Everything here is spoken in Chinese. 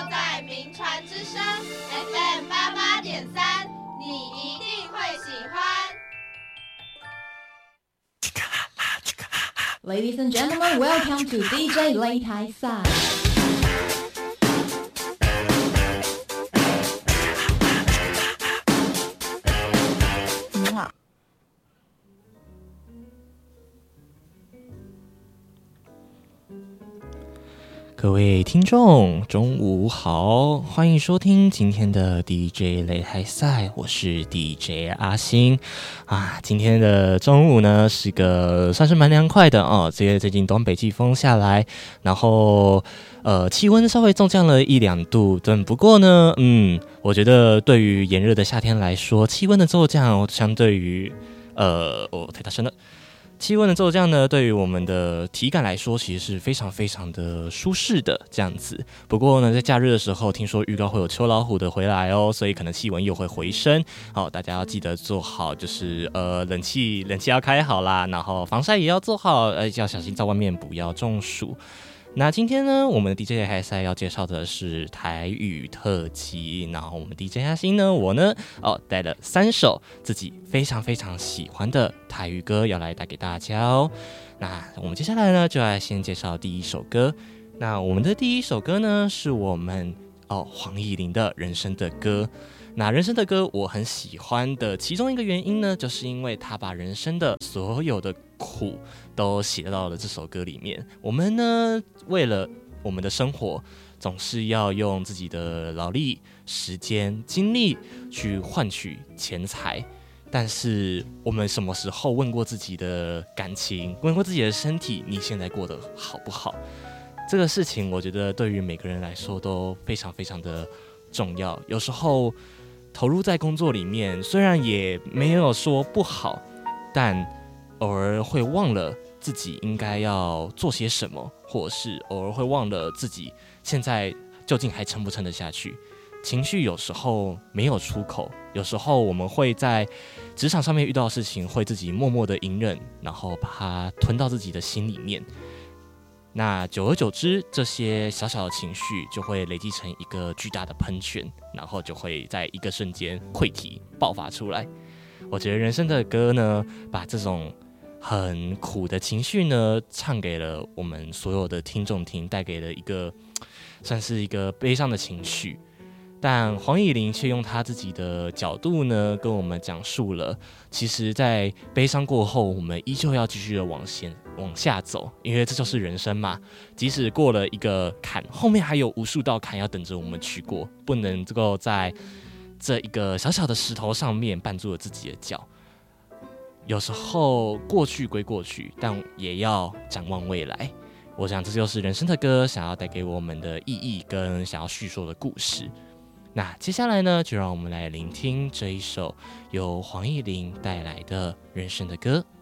在名传之声 FM88.3，你一定会喜欢。 Ladies and gentlemen, welcome to DJ 擂台赛。 各位听众，中午好，欢迎收听今天的 DJ 擂台赛，我是 DJ 阿星啊。今天的中午呢，是个算是蛮凉快的哦，最近东北季风下来，然后气温稍微骤降了1-2度，但不过呢，我觉得对于炎热的夏天来说，气温的骤降相对于太大声了。气温的骤降呢，对于我们的体感来说，其实是非常非常的舒适的这样子。不过呢，在假日的时候，听说预告会有秋老虎的回来哦，所以可能气温又会回升。好，大家要记得做好，就是冷气要开好啦，然后防晒也要做好，要小心在外面不要中暑。那今天呢，我们的 DJ 擂台赛要介绍的是台语特辑。然后我们 DJ 阿星呢，我呢，带了3首自己非常非常喜欢的台语歌要来带给大家哦。那我们接下来呢，就来先介绍第一首歌。那我们的第一首歌呢，是我们黄义玲的人生的歌。那人生的歌我很喜欢的其中一个原因呢，就是因为他把人生的所有的苦都写到了这首歌里面。我们呢，为了我们的生活，总是要用自己的劳力、时间、精力去换取钱财。但是我们什么时候问过自己的感情，问过自己的身体，你现在过得好不好？这个事情，我觉得对于每个人来说都非常非常的重要。有时候投入在工作里面，虽然也没有说不好，但偶尔会忘了自己应该要做些什么，或者是偶尔会忘了自己现在究竟还撑不撑得下去。情绪有时候没有出口，有时候我们会在职场上面遇到的事情，会自己默默的隐忍，然后把它吞到自己的心里面。那久而久之，这些小小的情绪就会累积成一个巨大的喷泉，然后就会在一个瞬间溃体爆发出来。我觉得人生的歌呢，把这种很苦的情绪呢，唱给了我们所有的听众听，带给了一个算是一个悲伤的情绪。但黄义玲却用她自己的角度呢，跟我们讲述了，其实在悲伤过后，我们依旧要继续的往下走，因为这就是人生嘛。即使过了一个坎，后面还有无数道坎要等着我们去过，不能够在这一个小小的石头上面绊住了自己的脚。有时候过去归过去，但也要展望未来。我想这就是人生的歌想要带给我们的意义跟想要叙说的故事。那接下来呢，就让我们来聆听这一首由黄义玲带来的人生的歌。